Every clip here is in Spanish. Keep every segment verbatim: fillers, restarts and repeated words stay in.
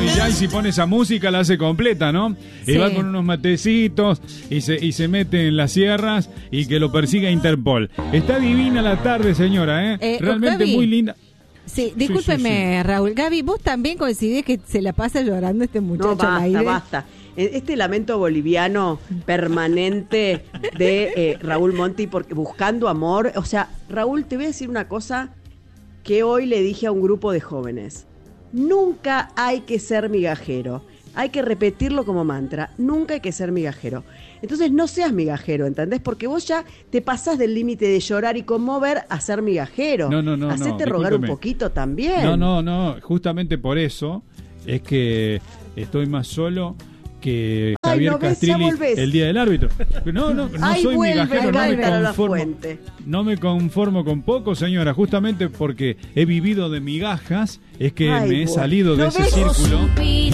y ya y si pone esa música la hace completa, ¿no? Sí. Y va con unos matecitos y se, y se mete en las sierras y que lo persiga Interpol. Está divina la tarde, señora, ¿eh? eh Realmente Gaby, muy linda. Sí, discúlpeme, sí, sí, sí. Raúl. Gaby, ¿vos también coincidís que se la pasa llorando este muchacho? No, basta, al aire? basta. Este lamento boliviano permanente de eh, Raúl Monti porque buscando amor. O sea, Raúl, te voy a decir una cosa que hoy le dije a un grupo de jóvenes. Nunca hay que ser migajero. Hay que repetirlo como mantra. Nunca hay que ser migajero. Entonces no seas migajero, ¿entendés? Porque vos ya te pasás del límite de llorar y conmover a ser migajero. No, no, no. Hacete no, rogar un poquito también. No, no, no. Justamente por eso es que estoy más solo que Ay, Javier no ves, Castrilli el día del árbitro. No, no, no Ay, soy vuelve, migajero, no me conformo. No me conformo con poco, señora, justamente porque he vivido de migajas, es que Ay, me he bueno. salido de ese ves? círculo.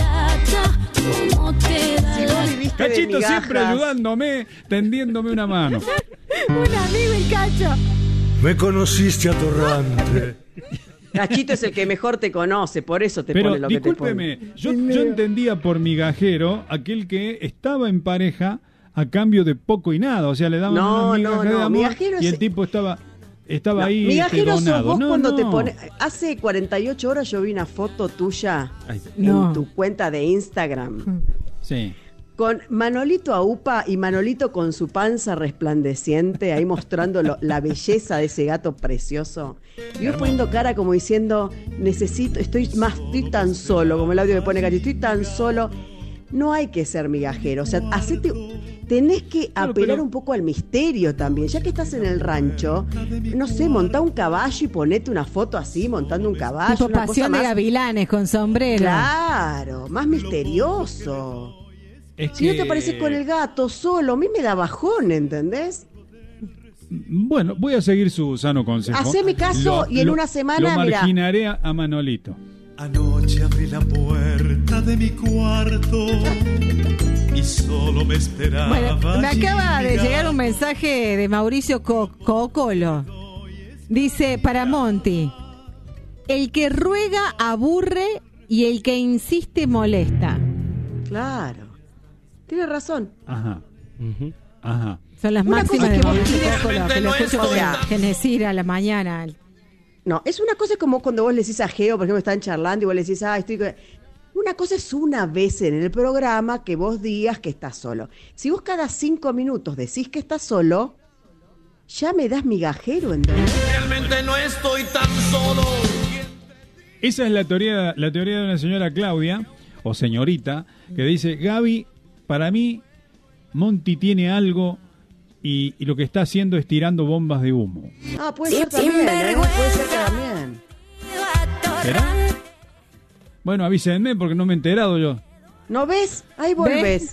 Si Cachito siempre ayudándome, tendiéndome una mano. Un amigo el Cacho. Me conociste atorrante. Cachito es el que mejor te conoce, por eso te Pero pone lo que te pone. discúlpeme, yo, yo entendía por migajero aquel que estaba en pareja a cambio de poco y nada, o sea, le daban no, unas migajas no, no. de amor Migajero y el es... tipo estaba estaba no, ahí migajero este, donado. sos vos no, cuando no. te pones... Hace cuarenta y ocho horas yo vi una foto tuya Ay, no. en tu cuenta de Instagram. Sí. Con Manolito Aupa y Manolito con su panza resplandeciente, ahí mostrando lo, la belleza de ese gato precioso. Y yo poniendo cara como diciendo, necesito, estoy más, estoy tan solo, como el audio que pone Cati, estoy tan solo. No hay que ser migajero, o sea, hacete, tenés que Claro, apelar pero... un poco al misterio también. Ya que estás en el rancho, no sé, montá un caballo y ponete una foto así, montando un caballo. Tipo una pasión cosa de más... gavilanes con sombrero. Claro, más misterioso. Es Si que... no te apareces con el gato solo, a mí me da bajón, ¿entendés? Bueno, voy a seguir su sano consejo. Haceme caso Lo- y en lo- una semana, lo mirá. marginaré a, a Manolito. Anoche abrí la puerta de mi cuarto y solo me esperaba. Bueno, me acaba de llegar. llegar un mensaje de Mauricio Co- Cocolo. Dice, para Monti, el que ruega aburre y el que insiste molesta. Claro. Tienes razón. Ajá. Ajá. Son las Una máximas cosa de es que vos Mauricio tires- Cocolo, que lo no es escucho con joda. Genesir a la mañana. No, es una cosa como cuando vos le decís a Geo, por ejemplo, están charlando y vos le decís, ah, estoy... con-". Una cosa es una vez en el programa que vos digas que estás solo. Si vos cada cinco minutos decís que estás solo, ya me das migajero, ¿entendés? Realmente no estoy tan solo. Esa es la teoría, la teoría de una señora Claudia, o señorita, que dice, Gaby, para mí, Monti tiene algo y, y lo que está haciendo es tirando bombas de humo. Ah, puede ser también, ¿eh? Puede ser también. ¿Será? Bueno, avísenme porque no me he enterado yo. ¿No ves? Ahí volvés.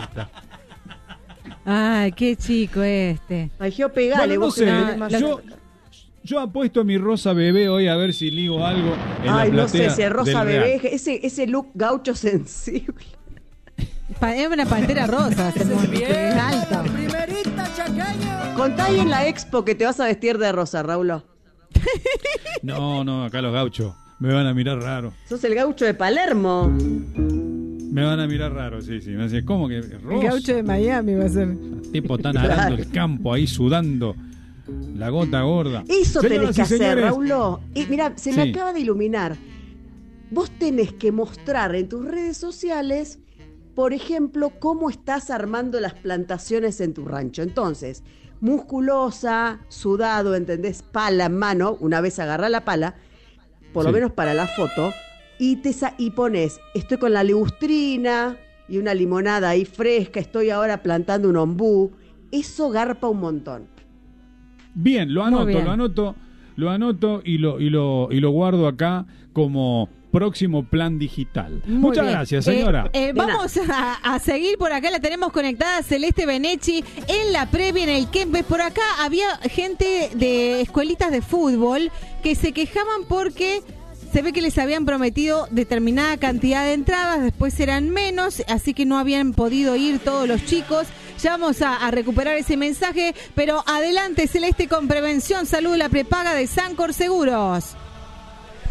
Ay, qué chico este. Ay, Geo, pegale. Bueno, no vos sé, que tenés más- yo, yo apuesto a mi rosa bebé hoy a ver si ligo algo en Ay, la no sé, platea ese rosa del Real. bebé, ese, ese look gaucho sensible. Pa- Es una pantera rosa, ese Monti, que es alto. Contá ahí en la expo que te vas a vestir de rosa, Raúl. No, no, acá los gauchos me van a mirar raro. Sos el gaucho de Palermo. Me van a mirar raro, sí, sí. Me van a decir, ¿cómo que El rosa? gaucho de Miami va a ser. Tipo tan Claro. arando el campo ahí sudando la gota gorda. Eso Señoras tenés que y hacer, señores, Raúl. Y mira, se me Sí. acaba de iluminar. Vos tenés que mostrar en tus redes sociales, por ejemplo, cómo estás armando las plantaciones en tu rancho. Entonces, musculosa, sudado, ¿entendés? Pala en mano, una vez agarrá la pala, por lo Sí. menos para la foto, y, te sa- y pones, estoy con la ligustrina y una limonada ahí fresca, estoy ahora plantando un ombú. Eso garpa un montón. Bien, lo Muy anoto, bien. lo anoto, lo anoto y lo, y lo, y lo guardo acá como próximo plan digital. Muy Muchas bien. gracias, Eh, señora. eh, vamos a, a seguir por acá, la tenemos conectada Celeste Benechi en la previa, en el Kempes. Por acá había gente de escuelitas de fútbol que se quejaban porque se ve que les habían prometido determinada cantidad de entradas, después eran menos, así que no habían podido ir todos los chicos. Ya vamos a, a recuperar ese mensaje, pero adelante Celeste con Prevención Salud, la prepaga de Sancor Seguros.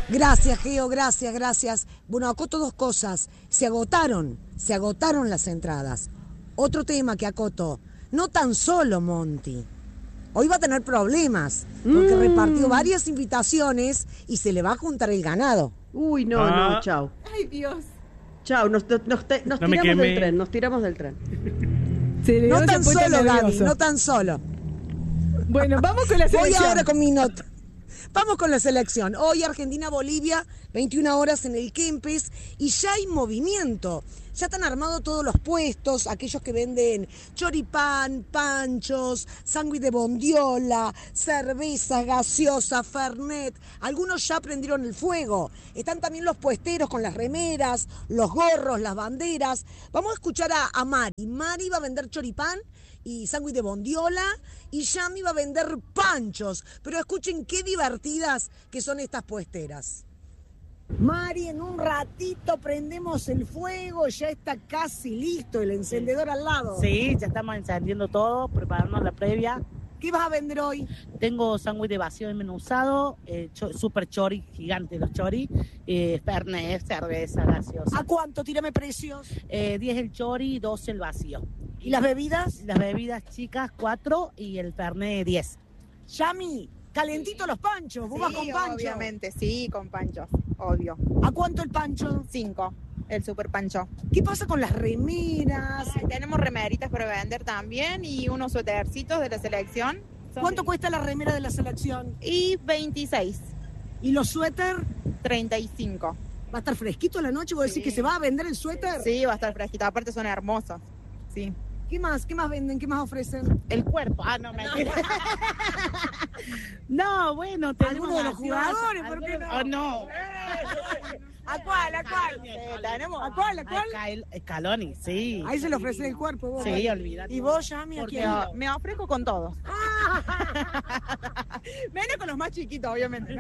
Gracias, Geo, gracias, gracias. Bueno, acoto dos cosas. Se agotaron, se agotaron las entradas. Otro tema que acoto, no tan solo Monty. Hoy va a tener problemas, porque mm. repartió varias invitaciones y se le va a juntar el ganado. Uy, no, ah. no, chao. Ay, Dios. Chao, nos, nos, nos, te, nos no tiramos del tren, nos tiramos del tren. No tan solo, Gaby, no tan solo. Bueno, vamos con la selección. Voy ahora con mi nota. Vamos con la selección. Hoy Argentina-Bolivia, veintiuna horas en el Kempes, y ya hay movimiento. Ya están armados todos los puestos, aquellos que venden choripán, panchos, sándwich de bondiola, cerveza, gaseosa, fernet. Algunos ya prendieron el fuego. Están también los puesteros con las remeras, los gorros, las banderas. Vamos a escuchar a, a Mari. Mari va a vender choripán y sándwich de bondiola, y Yami va a vender panchos. Pero escuchen qué divertidas que son estas puesteras. Mari, en un ratito prendemos el fuego, ya está casi listo el encendedor al lado. Sí, ya estamos encendiendo todo, preparando la previa. ¿Qué vas a vender hoy? Tengo sándwich de vacío desmenuzado, eh, cho- super chori, gigante los chori, eh, fernet, cerveza, gaseosa. ¿A cuánto? Tírame precios. Eh, diez el chori, doce el vacío. ¿Y las bebidas? Las bebidas chicas, cuatro, y el fernet, diez. Yami, calentito los panchos, vos Sí, vas con pancho. obviamente, sí, con panchos, obvio. ¿A cuánto el pancho? Cinco, el super pancho. ¿Qué pasa con las remeras? Ay, tenemos remeritas para vender también y unos suétercitos de la selección. Son ¿Cuánto de- cuesta la remera de la selección? Y veintiséis, ¿Y los suéter? treinta y cinco. ¿Va a estar fresquito la noche? ¿Vos decís Sí. que se va a vender el suéter? Sí, va a estar fresquito, aparte son hermosos. Sí. ¿Qué más? ¿Qué más venden? ¿Qué más ofrecen? El cuerpo, ah, no, mentira. No, bueno, tenemos ¿Alguno de los gaseosa, jugadores? ¿Por qué alguno- no? Oh, no. ¿A cuál? ¿A cuál? Sí, tenemos. ¿A cuál? ¿A cuál? Acá el Scaloni, sí. Ahí se le ofrece el cuerpo. Vos. Sí, olvídate. ¿Y vos, Yami, a Porque quién? ah, me ofrezco con todos. Menos con los más chiquitos, obviamente.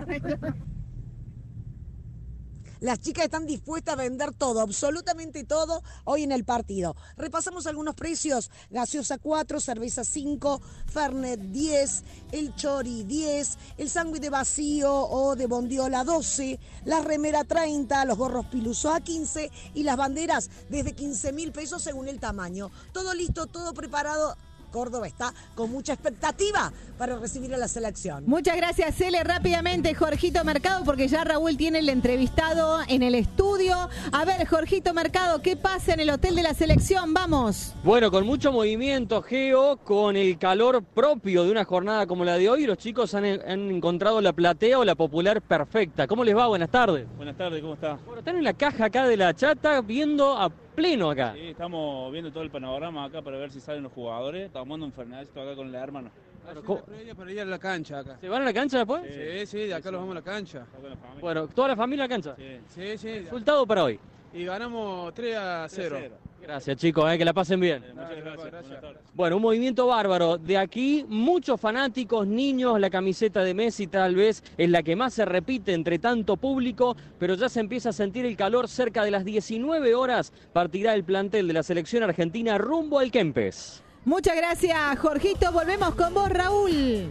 Las chicas están dispuestas a vender todo, absolutamente todo, hoy en el partido. Repasamos algunos precios. Gaseosa cuatro, cerveza cinco, fernet diez, el chori diez, el sándwich de vacío o de bondiola doce, la remera treinta, los gorros piluso a quince y las banderas desde quince mil pesos según el tamaño. Todo listo, todo preparado. Córdoba está con mucha expectativa para recibir a la selección. Muchas gracias, Cele. Rápidamente, Jorgito Mercado, porque ya Raúl tiene el entrevistado en el estudio. A ver, Jorgito Mercado, ¿qué pasa en el hotel de la selección? Vamos. Bueno, con mucho movimiento, Geo, con el calor propio de una jornada como la de hoy, los chicos han, han encontrado la platea o la popular perfecta. ¿Cómo les va? Buenas tardes. Buenas tardes, ¿cómo está? Bueno, están en la caja acá de la chata viendo a pleno acá. Sí, estamos viendo todo el panorama acá para ver si salen los jugadores. Estamos tomando un fernandito acá con la hermana. Claro, ¿cómo? Para ir a la cancha acá. ¿Se van a la cancha después? Sí, sí, de acá los vamos a la cancha. Bueno, ¿toda la familia a la cancha? Sí, sí. sí. ¿Resultado para hoy? Y ganamos tres a cero. Gracias, chicos, eh, que la pasen bien. Muchas gracias. gracias. Bueno, un movimiento bárbaro. De aquí, muchos fanáticos, niños, la camiseta de Messi tal vez es la que más se repite entre tanto público, pero ya se empieza a sentir el calor. Cerca de las diecinueve horas partirá el plantel de la selección argentina rumbo al Kempes. Muchas gracias, Jorgito. Volvemos con vos, Raúl.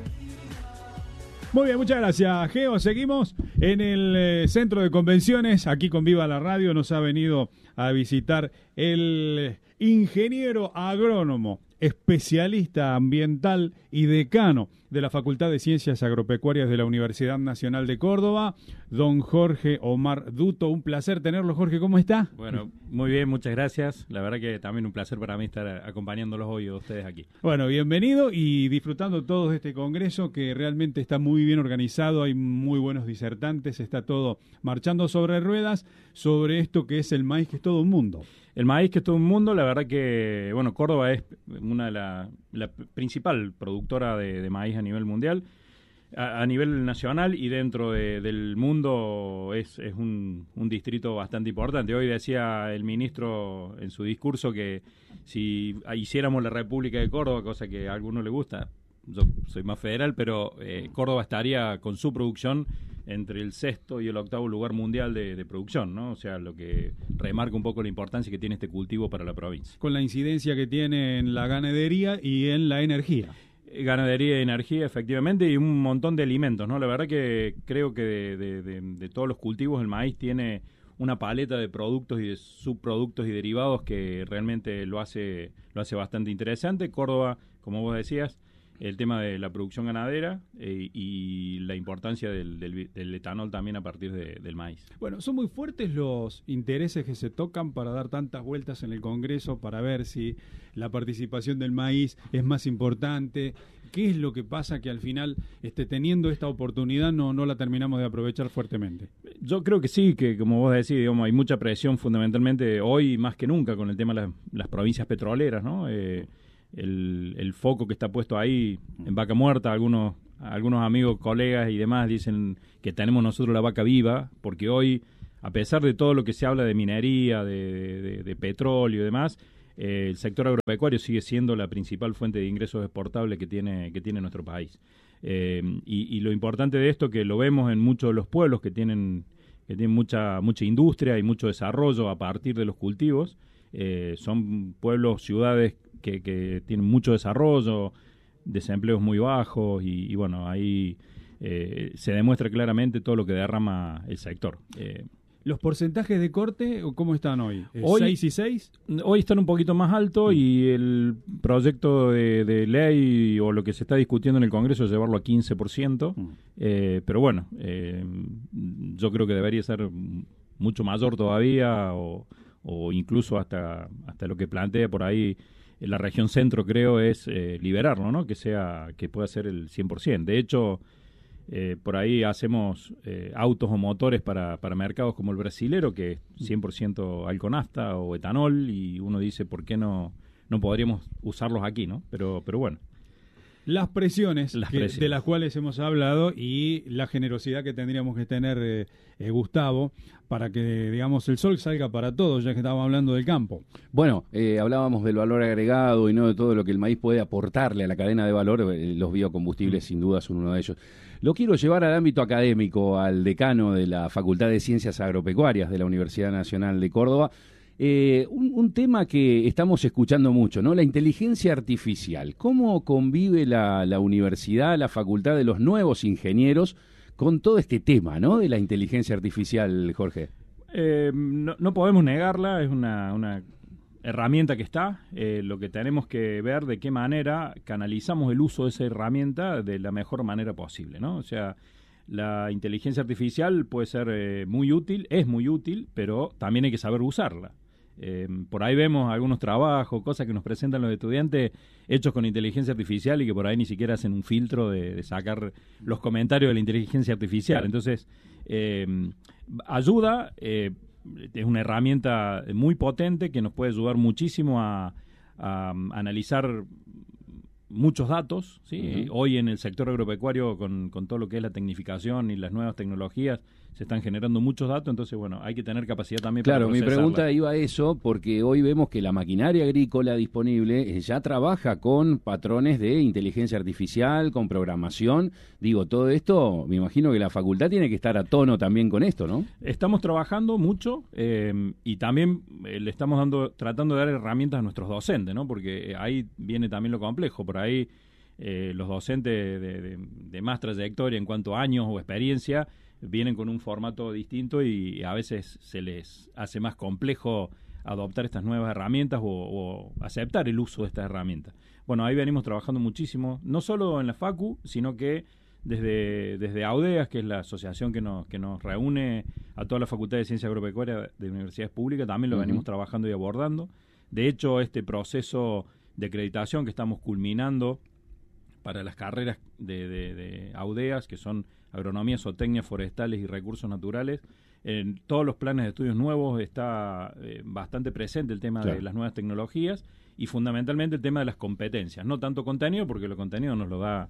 Muy bien, muchas gracias, Geo. Seguimos en el eh, centro de convenciones, aquí con Viva la Radio. Nos ha venido a visitar el ingeniero agrónomo, especialista ambiental y decano de la Facultad de Ciencias Agropecuarias de la Universidad Nacional de Córdoba, don Jorge Omar Duto. Un placer tenerlo, Jorge. ¿Cómo está? Bueno, muy bien, muchas gracias. La verdad que también un placer para mí estar acompañándolos hoy a ustedes aquí. Bueno, bienvenido y disfrutando todos de este congreso que realmente está muy bien organizado. Hay muy buenos disertantes, está todo marchando sobre ruedas sobre esto que es el maíz, que es todo un mundo. El maíz, que es todo un mundo, la verdad que, bueno, Córdoba es una de la, la principal productora de, de maíz a nivel mundial, a, a nivel nacional, y dentro de, del mundo es, es un, un distrito bastante importante. Hoy decía el ministro en su discurso que si hiciéramos la República de Córdoba, cosa que a algunos le gusta, yo soy más federal, pero eh, Córdoba estaría con su producción entre el sexto y el octavo lugar mundial de, de producción, ¿no? O sea, lo que remarca un poco la importancia que tiene este cultivo para la provincia. Con la incidencia que tiene en la ganadería y en la energía. Ganadería y energía, efectivamente, y un montón de alimentos, ¿no? La verdad que creo que de, de, de, de todos los cultivos el maíz tiene una paleta de productos y de subproductos y derivados que realmente lo hace lo hace bastante interesante. Córdoba, como vos decías, el tema de la producción ganadera eh, y la importancia del, del, del etanol también a partir de, del maíz. Bueno, son muy fuertes los intereses que se tocan para dar tantas vueltas en el Congreso para ver si la participación del maíz es más importante. ¿Qué es lo que pasa que al final, este, teniendo esta oportunidad, no, no la terminamos de aprovechar fuertemente? Yo creo que sí, que como vos decís, digamos, hay mucha presión fundamentalmente hoy más que nunca con el tema de las, las provincias petroleras, ¿no? Eh, El, el foco que está puesto ahí en Vaca Muerta, algunos algunos amigos, colegas y demás dicen que tenemos nosotros la vaca viva, porque hoy, a pesar de todo lo que se habla de minería, de, de, de petróleo y demás, eh, el sector agropecuario sigue siendo la principal fuente de ingresos exportables que tiene que tiene nuestro país. Eh, y, y lo importante de esto, que lo vemos en muchos de los pueblos que tienen que tienen mucha mucha industria y mucho desarrollo a partir de los cultivos, eh, son pueblos, ciudades Que, que tienen mucho desarrollo, desempleos muy bajos y, y bueno, ahí eh, se demuestra claramente todo lo que derrama el sector. Eh, ¿Los porcentajes de corte cómo están hoy? hoy ¿seis y seis? Hoy están un poquito más altos mm. y el proyecto de, de ley o lo que se está discutiendo en el Congreso es llevarlo a quince por ciento, mm. eh, pero bueno, eh, yo creo que debería ser mucho mayor todavía o, o incluso hasta, hasta lo que plantea por ahí en la región centro, creo, es eh, liberarlo, ¿no? Que sea, que pueda ser el cien por ciento. De hecho, eh, por ahí hacemos eh, autos o motores para, para mercados como el brasilero, que es cien por ciento alconafta o etanol, y uno dice, ¿por qué no, no podríamos usarlos aquí, ¿no? Pero, pero bueno. Las presiones, las que, presiones de las cuales hemos hablado y la generosidad que tendríamos que tener, eh, eh, Gustavo, para que, digamos, el sol salga para todos, ya que estábamos hablando del campo. Bueno, eh, hablábamos del valor agregado y no de todo lo que el maíz puede aportarle a la cadena de valor. Eh, los biocombustibles, mm. sin duda, son uno de ellos. Lo quiero llevar al ámbito académico, al decano de la Facultad de Ciencias Agropecuarias de la Universidad Nacional de Córdoba. Eh, un, un tema que estamos escuchando mucho, ¿no? La inteligencia artificial. ¿Cómo convive la, la universidad, la facultad de los nuevos ingenieros con todo este tema, ¿no? De la inteligencia artificial, Jorge. Eh, no, no podemos negarla, es una, una herramienta que está. Eh, lo que tenemos que ver de qué manera canalizamos el uso de esa herramienta de la mejor manera posible, ¿no? O sea, la inteligencia artificial puede ser eh, muy útil, es muy útil, pero también hay que saber usarla. Eh, por ahí vemos algunos trabajos, cosas que nos presentan los estudiantes hechos con inteligencia artificial y que por ahí ni siquiera hacen un filtro de, de sacar los comentarios de la inteligencia artificial. Entonces, eh, ayuda, eh, es una herramienta muy potente que nos puede ayudar muchísimo a, a, a analizar muchos datos, ¿sí? Uh-huh. Hoy en el sector agropecuario, con, con todo lo que es la tecnificación y las nuevas tecnologías, se están generando muchos datos, entonces, bueno, hay que tener capacidad también claro, para procesarla. Mi pregunta iba a eso, porque hoy vemos que la maquinaria agrícola disponible ya trabaja con patrones de inteligencia artificial, con programación. Digo, todo esto, me imagino que la facultad tiene que estar a tono también con esto, ¿no? Estamos trabajando mucho eh, y también eh, le estamos dando, tratando de dar herramientas a nuestros docentes, ¿no? Porque ahí viene también lo complejo. Por ahí eh, los docentes de, de, de más trayectoria en cuanto a años o experiencia vienen con un formato distinto y a veces se les hace más complejo adoptar estas nuevas herramientas o, o aceptar el uso de estas herramientas. Bueno, ahí venimos trabajando muchísimo, no solo en la Facu, sino que desde, desde AUDEAS, que es la asociación que nos, que nos reúne a toda la Facultad de Ciencia Agropecuaria de Universidades Públicas, también lo uh-huh. venimos trabajando y abordando. De hecho, este proceso de acreditación que estamos culminando para las carreras de, de, de AUDEAS, que son agronomía, zootecnia, forestales y recursos naturales, en todos los planes de estudios nuevos está eh, bastante presente el tema claro. de las nuevas tecnologías y fundamentalmente el tema de las competencias, no tanto contenido, porque lo contenido nos lo da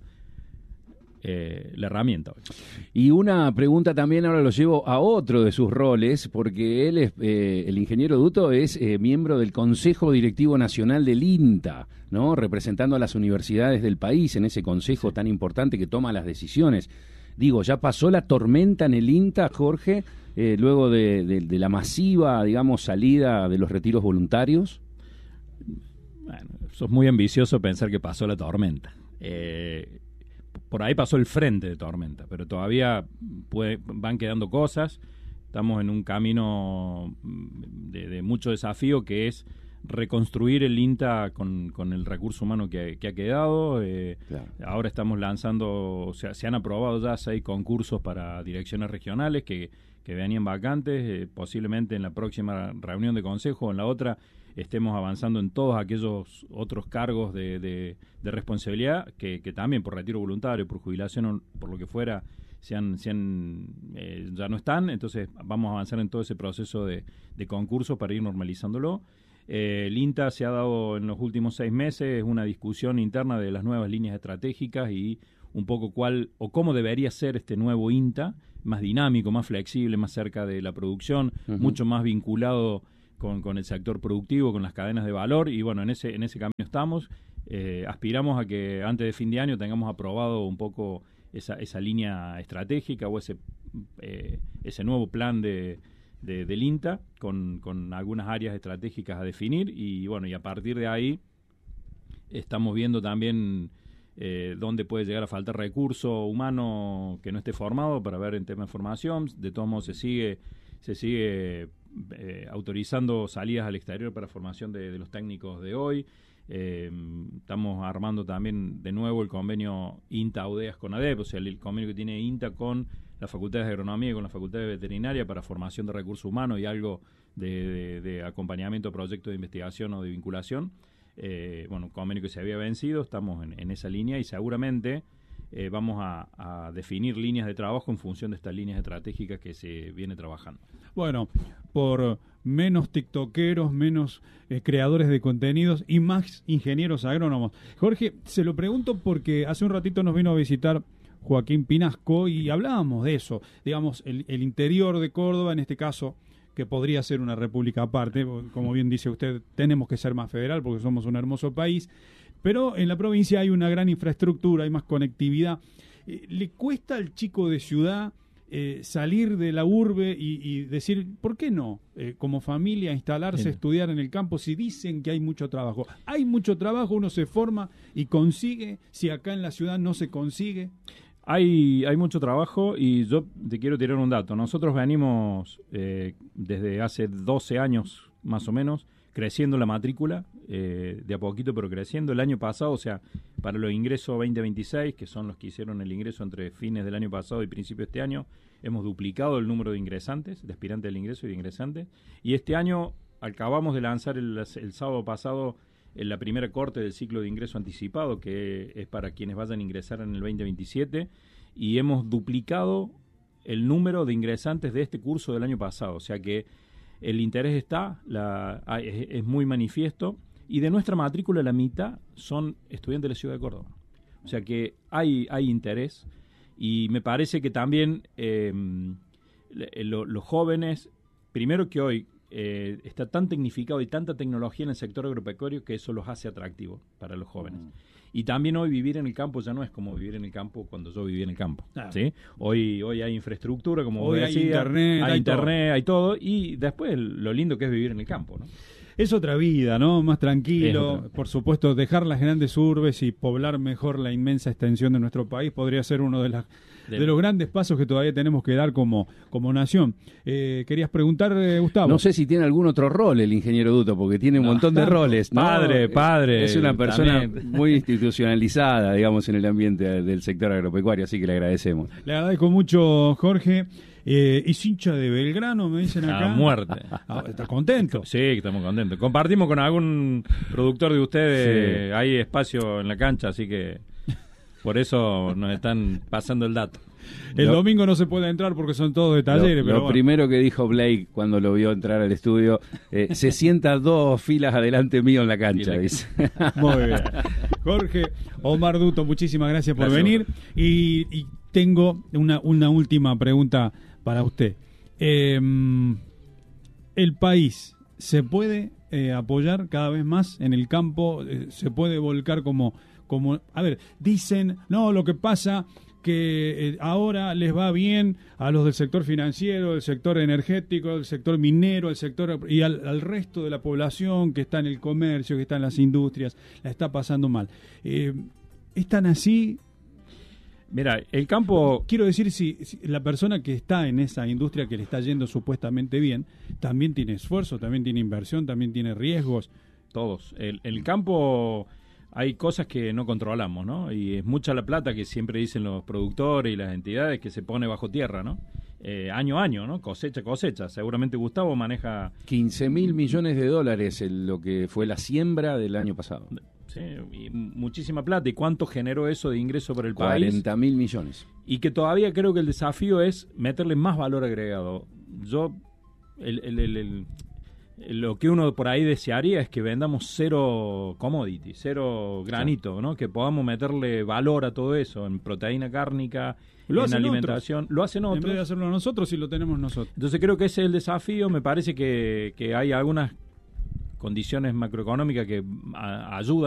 eh, la herramienta. Y una pregunta también, ahora lo llevo a otro de sus roles, porque él es, eh, el ingeniero Duto es eh, miembro del Consejo Directivo Nacional del INTA, ¿no? Representando a las universidades del país en ese consejo sí. tan importante que toma las decisiones. Digo, ¿ya pasó la tormenta en el INTA, Jorge, eh, luego de, de, de la masiva, digamos, salida de los retiros voluntarios? Bueno, sos muy ambicioso pensar que pasó la tormenta. Eh, por ahí pasó el frente de tormenta, pero todavía puede, van quedando cosas. Estamos en un camino de, de mucho desafío, que es reconstruir el INTA con, con el recurso humano que, que ha quedado. Eh, claro. Ahora estamos lanzando, o sea, se han aprobado ya seis concursos para direcciones regionales que, que venían vacantes. Eh, posiblemente en la próxima reunión de consejo o en la otra estemos avanzando en todos aquellos otros cargos de, de, de responsabilidad que, que también por retiro voluntario, por jubilación o por lo que fuera, se han, se han, eh, ya no están. Entonces vamos a avanzar en todo ese proceso de, de concursos para ir normalizándolo. Eh, el INTA se ha dado en los últimos seis meses una discusión interna de las nuevas líneas estratégicas y un poco cuál o cómo debería ser este nuevo INTA, más dinámico, más flexible, más cerca de la producción, uh-huh. mucho más vinculado con, con el sector productivo, con las cadenas de valor, y bueno, en ese, en ese camino estamos. Eh, aspiramos a que antes de fin de año tengamos aprobado un poco esa, esa línea estratégica o ese, eh, ese nuevo plan de De, del INTA con, con algunas áreas estratégicas a definir, y bueno, y a partir de ahí estamos viendo también eh, dónde puede llegar a faltar recurso humano que no esté formado para ver en tema de formación. De todos modos se sigue se sigue eh, autorizando salidas al exterior para formación de, de los técnicos de hoy. Eh, estamos armando también de nuevo el convenio INTA-UDEAS con ADEP, o sea, el, el convenio que tiene INTA con las facultades de agronomía y con la facultad de veterinaria para formación de recursos humanos y algo de, de, de acompañamiento a proyectos de investigación o de vinculación. Eh, bueno, un convenio que se había vencido, estamos en, en esa línea y seguramente eh, vamos a, a definir líneas de trabajo en función de estas líneas estratégicas que se viene trabajando. Bueno, por menos tiktokeros, menos eh, creadores de contenidos y más ingenieros agrónomos. Jorge, se lo pregunto porque hace un ratito nos vino a visitar Joaquín Pinasco y hablábamos de eso, digamos, el, el interior de Córdoba, en este caso, que podría ser una república aparte, como bien dice usted, tenemos que ser más federal porque somos un hermoso país, pero en la provincia hay una gran infraestructura, hay más conectividad. Eh, ¿Le cuesta al chico de ciudad eh, salir de la urbe y, y decir, ¿por qué no? Eh, como familia, instalarse, sí. estudiar en el campo, si dicen que hay mucho trabajo. Hay mucho trabajo, uno se forma y consigue, si acá en la ciudad no se consigue. Hay, hay mucho trabajo y yo te quiero tirar un dato. Nosotros venimos eh, desde hace doce años más o menos creciendo la matrícula, eh, de a poquito pero creciendo. El año pasado, o sea, para los ingresos veinte veintiséis, que son los que hicieron el ingreso entre fines del año pasado y principio de este año, hemos duplicado el número de ingresantes, de aspirantes del ingreso y de ingresantes. Y este año acabamos de lanzar el, el sábado pasado en la primera corte del ciclo de ingreso anticipado, que es para quienes vayan a ingresar en el veinte veintisiete, y hemos duplicado el número de ingresantes de este curso del año pasado, o sea que el interés está, la, es, es muy manifiesto, y de nuestra matrícula la mitad son estudiantes de la ciudad de Córdoba, o sea que hay, hay interés, y me parece que también eh, lo, los jóvenes, primero que hoy, Eh, está tan tecnificado y tanta tecnología en el sector agropecuario que eso los hace atractivos para los jóvenes. Mm. Y también hoy vivir en el campo ya no es como vivir en el campo cuando yo vivía en el campo. Claro. ¿Sí? Hoy hoy hay infraestructura, como hoy vos hay decías, internet, hay, hay internet, todo. hay todo, y después lo lindo que es vivir en el campo, ¿no? Es otra vida, ¿no? Más tranquilo. Por supuesto, dejar las grandes urbes y poblar mejor la inmensa extensión de nuestro país podría ser uno de las de los grandes pasos que todavía tenemos que dar como, como nación. Eh, ¿Querías preguntar, eh, Gustavo? No sé si tiene algún otro rol el ingeniero Duto, porque tiene un no, montón de roles, ¿no? Padre, padre. Es una persona también. muy institucionalizada, digamos, en el ambiente del sector agropecuario, así que le agradecemos. Le agradezco mucho, Jorge. Eh, ¿Es hincha de Belgrano, me dicen acá? A muerte. Ah, ¿Está contento? Sí, estamos contentos. Compartimos con algún productor de ustedes, sí. Hay espacio en la cancha, así que por eso nos están pasando el dato. El lo, domingo no se puede entrar porque son todos de talleres. Lo, pero lo bueno. primero que dijo Blake cuando lo vio entrar al estudio, eh, se sienta dos filas adelante mío en la cancha, dice. Muy bien. Jorge, Omar Duto, muchísimas gracias por gracias, venir. Y, y tengo una, una última pregunta para usted. Eh, ¿El país se puede eh, apoyar cada vez más en el campo? Eh, ¿Se puede volcar como, como... A ver, dicen, no, lo que pasa que eh, ahora les va bien a los del sector financiero, del sector energético, del sector minero, el sector y al, al resto de la población que está en el comercio, que está en las industrias, la está pasando mal. Eh, ¿Es tan así? Mira, el campo... Quiero decir, si, si la persona que está en esa industria que le está yendo supuestamente bien, también tiene esfuerzo, también tiene inversión, también tiene riesgos. Todos. El, el campo... Hay cosas que no controlamos, ¿no? Y es mucha la plata que siempre dicen los productores y las entidades que se pone bajo tierra, ¿no? Eh, año a año, ¿no? Cosecha, cosecha. Seguramente Gustavo maneja... quince mil millones de dólares en lo que fue la siembra del año pasado. Sí, y muchísima plata. ¿Y cuánto generó eso de ingreso para el país? cuarenta mil millones. Y que todavía creo que el desafío es meterle más valor agregado. Yo... el, el, el, el lo que uno por ahí desearía es que vendamos cero commodity, cero granito, ¿no? Que podamos meterle valor a todo eso, en proteína cárnica, lo en alimentación. Otros. Lo hacen otros. En vez de hacerlo nosotros, si lo tenemos nosotros. Entonces creo que ese es el desafío. Me parece que, que hay algunas condiciones macroeconómicas que a, ayudan